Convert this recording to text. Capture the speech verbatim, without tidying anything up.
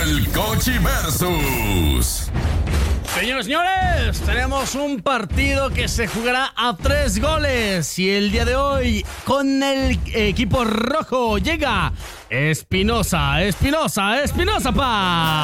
El Cochi Versus. Señores, señores, tenemos un partido que se jugará a tres goles y el día de hoy con el equipo rojo llega Espinosa, Espinosa, Espinosa, pa.